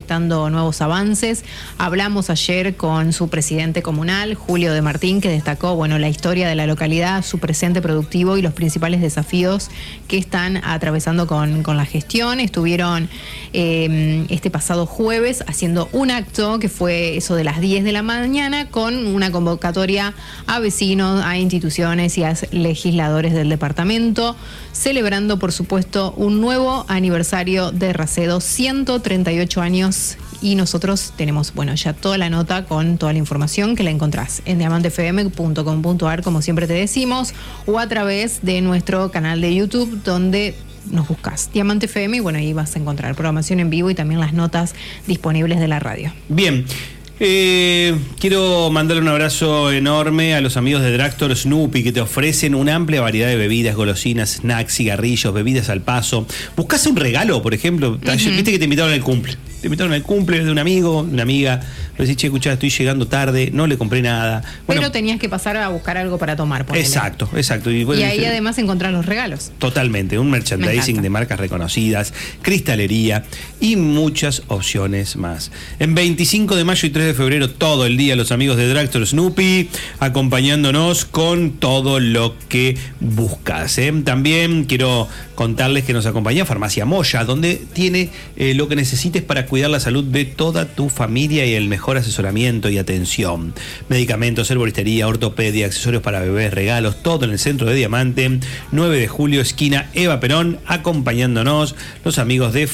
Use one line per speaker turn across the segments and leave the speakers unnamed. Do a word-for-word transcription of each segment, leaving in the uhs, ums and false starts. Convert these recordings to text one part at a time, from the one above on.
proyectando nuevos avances. Hablamos ayer con su presidente comunal, Julio de Martín, que destacó, bueno, la historia de la localidad, su presente productivo y los principales desafíos que están atravesando con, con la gestión. Estuvieron eh, este pasado jueves haciendo un acto que fue eso de las diez de la mañana con una convocatoria a vecinos, a instituciones y a legisladores del departamento, celebrando, por supuesto, un nuevo aniversario de Racedo, ciento treinta y ocho años, y nosotros tenemos, bueno, ya toda la nota con toda la información que la encontrás en diamante f m punto com punto a r, como siempre te decimos, o a través de nuestro canal de YouTube, donde nos buscas Diamante F M y bueno, ahí vas a encontrar programación en vivo y también las notas disponibles de la radio.
Bien. Eh, quiero mandarle un abrazo enorme a los amigos de Drugstore Snoopy, que te ofrecen una amplia variedad de bebidas, golosinas, snacks, cigarrillos, bebidas al paso. ¿Buscás un regalo, por ejemplo? Uh-huh. Viste que te invitaron al cumple. Te invitaron al cumple de un amigo, de una amiga. Le decís, che, escuchá, estoy llegando tarde, no le compré nada. Bueno,
pero tenías que pasar a buscar algo para tomar, ponele.
Exacto, exacto. Y, bueno,
y ahí además encontrar los regalos.
Totalmente, un merchandising de marcas reconocidas, cristalería y muchas opciones más. En veinticinco de mayo y tres de febrero, todo el día, los amigos de Drugstore Snoopy acompañándonos con todo lo que buscas, ¿eh? También quiero contarles que nos acompaña Farmacia Moya, donde tiene eh, lo que necesites para cuidar la salud de toda tu familia y el mejor asesoramiento y atención. Medicamentos, herboristería, ortopedia, accesorios para bebés, regalos, todo en el centro de Diamante, nueve de julio, esquina Eva Perón, acompañándonos los amigos de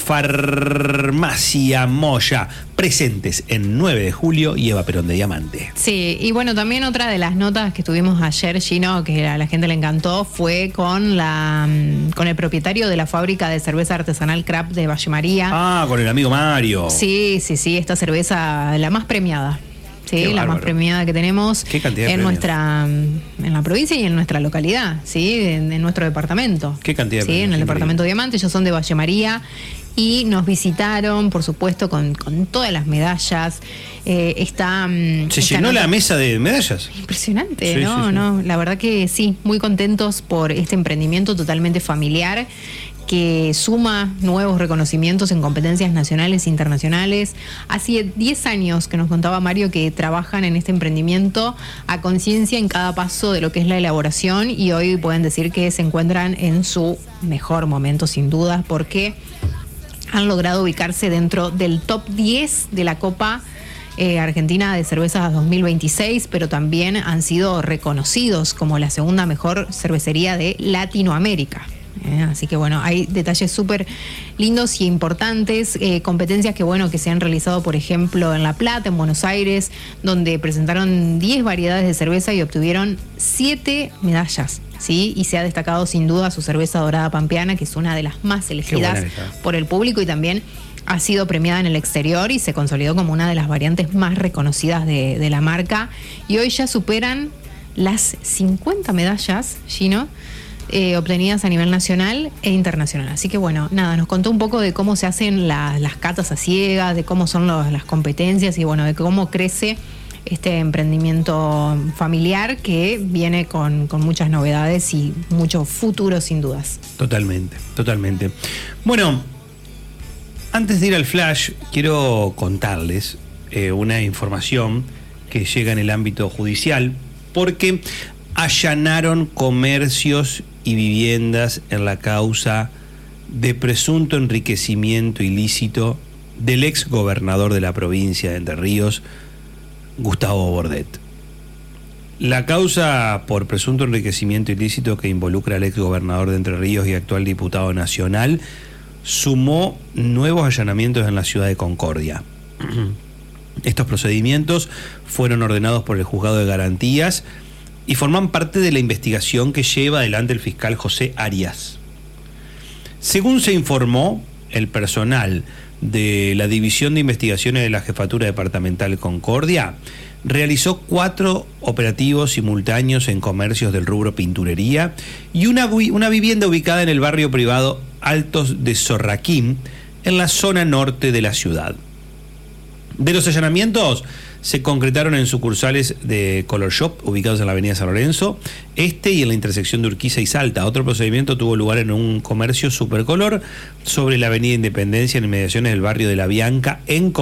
Farmacia Moya, presentes en nueve de julio y Eva Perón de Diamante.
Sí, y bueno, también otra de las notas que tuvimos ayer, Gino, que a la gente le encantó, fue con la con el propietario de la fábrica de cerveza artesanal Craft de Valle María.
Ah, con el amigo Mario.
Sí, sí, sí, esta cerveza, la más premiada. Sí, la más premiada que tenemos en nuestra en la provincia y en nuestra localidad, sí, en, en nuestro departamento.
¿Qué cantidad de
Sí, en el departamento Diamante, ellos son de Valle María y nos visitaron, por supuesto, con, con todas las medallas. Eh, está
Se esta llenó nota... la mesa de medallas.
Impresionante,
sí,
¿no?
Sí, sí.
no, la verdad que sí, muy contentos por este emprendimiento totalmente familiar, que suma nuevos reconocimientos en competencias nacionales e internacionales. Hace diez años que nos contaba Mario que trabajan en este emprendimiento a conciencia en cada paso de lo que es la elaboración, y hoy pueden decir que se encuentran en su mejor momento, sin duda, porque han logrado ubicarse dentro del top diez de la Copa Eh, Argentina de Cervezas dos mil veintiséis, pero también han sido reconocidos como la segunda mejor cervecería de Latinoamérica. Eh, así que bueno, hay detalles súper lindos y importantes, eh, competencias que bueno que se han realizado, por ejemplo, en La Plata, en Buenos Aires, donde presentaron diez variedades de cerveza y obtuvieron siete medallas. Sí, y se ha destacado sin duda su cerveza dorada pampeana, que es una de las más elegidas por el público, y también ha sido premiada en el exterior y se consolidó como una de las variantes más reconocidas de, de la marca. Y hoy ya superan las cincuenta medallas, Gino, eh, obtenidas a nivel nacional e internacional. Así que bueno, nada, nos contó un poco de cómo se hacen la, las catas a ciegas, de cómo son los, las competencias y bueno, de cómo crece este emprendimiento familiar que viene con, con muchas novedades y mucho futuro, sin dudas.
Totalmente, totalmente. Bueno, antes de ir al flash, quiero contarles eh, una información que llega en el ámbito judicial, porque allanaron comercios y viviendas en la causa de presunto enriquecimiento ilícito del ex gobernador de la provincia de Entre Ríos, Gustavo Bordet. La causa por presunto enriquecimiento ilícito que involucra al ex gobernador de Entre Ríos y actual diputado nacional sumó nuevos allanamientos en la ciudad de Concordia. Estos procedimientos fueron ordenados por el Juzgado de Garantías y forman parte de la investigación que lleva adelante el fiscal José Arias. Según se informó, el personal de la División de Investigaciones de la Jefatura Departamental Concordia realizó cuatro operativos simultáneos en comercios del rubro pinturería y una, una vivienda ubicada en el barrio privado Altos de Sorraquín, en la zona norte de la ciudad. De los allanamientos se concretaron en sucursales de Color Shop ubicados en la avenida San Lorenzo Este y en la intersección de Urquiza y Salta. Otro procedimiento tuvo lugar en un comercio Supercolor sobre la avenida Independencia en inmediaciones del barrio de La Bianca en